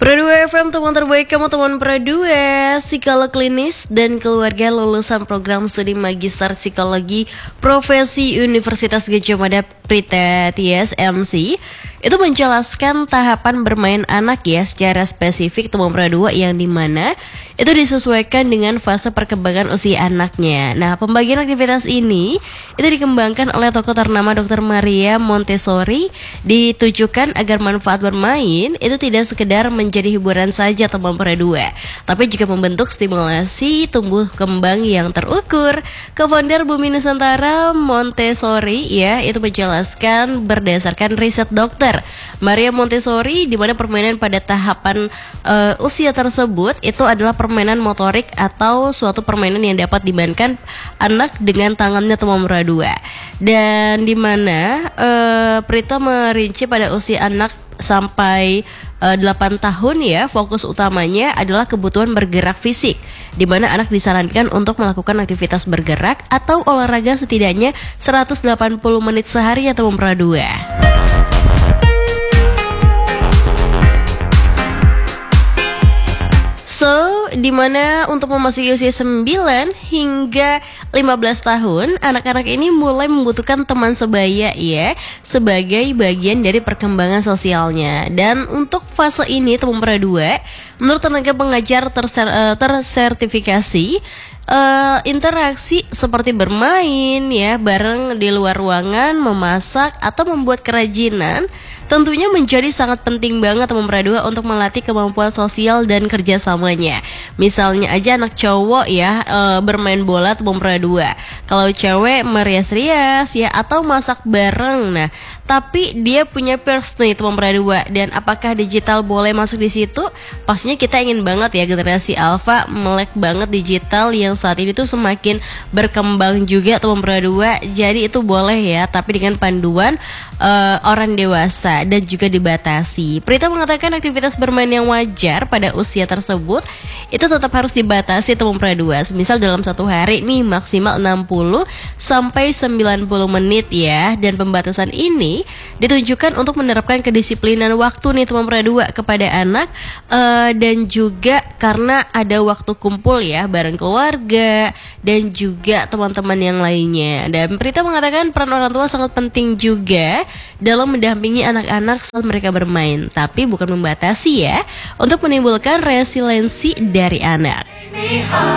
Pro2 FM, teman terbaik kamu, teman Pro2, psikolog klinis dan keluarga lulusan program studi Magister Psikologi Profesi Universitas Gadjah Mada Prita TSMC itu menjelaskan tahapan bermain anak ya secara spesifik teman Pro2 yang dimana itu disesuaikan dengan fase perkembangan usia anaknya. Nah, pembagian aktivitas ini itu dikembangkan oleh tokoh ternama Dr. Maria Montessori, ditujukan agar manfaat bermain itu tidak sekedar menjadi hiburan saja teman Pro2, tapi juga membentuk stimulasi tumbuh kembang yang terukur. Co-founder Bumi Nusantara Montessori ya itu menjelaskan berdasarkan riset Dr. Maria Montessori di mana permainan pada tahapan usia tersebut itu adalah permainan motorik atau suatu permainan yang dapat dimainkan anak dengan tangannya teman Pro2. Dan di mana Prita merinci pada usia anak sampai 8 tahun ya, fokus utamanya adalah kebutuhan bergerak fisik, di mana anak disarankan untuk melakukan aktivitas bergerak atau olahraga setidaknya 180 menit sehari ya teman Pro2. So, dimana untuk memasuki usia 9 hingga 15 tahun, anak-anak ini mulai membutuhkan teman sebaya ya, sebagai bagian dari perkembangan sosialnya. Dan untuk fase ini teman Pro2, menurut tenaga pengajar tersertifikasi, interaksi seperti bermain ya bareng di luar ruangan, memasak atau membuat kerajinan tentunya menjadi sangat penting banget teman Pro2 untuk melatih kemampuan sosial dan kerjasamanya. Misalnya aja anak cowok ya bermain bola teman Pro2, kalau cewek merias-rias ya atau masak bareng. Nah, tapi dia punya pers nih teman Pro2, dan apakah digital boleh masuk di situ? Pastinya kita ingin banget ya generasi alpha melek banget digital yang saat ini tuh semakin berkembang juga teman Pro2. Jadi itu boleh ya, tapi dengan panduan orang dewasa dan juga dibatasi. Prita mengatakan aktivitas bermain yang wajar pada usia tersebut itu tetap harus dibatasi teman Pro2. Misal dalam satu hari nih maksimal 60 sampai 90 menit ya, dan pembatasan ini ditunjukkan untuk menerapkan kedisiplinan waktu nih teman Pro2 kepada anak, dan juga karena ada waktu kumpul ya bareng keluarga dan juga teman-teman yang lainnya. Dan Prita mengatakan peran orang tua sangat penting juga dalam mendampingi anak-anak saat mereka bermain, tapi bukan membatasi ya, untuk menimbulkan resiliensi dari anak.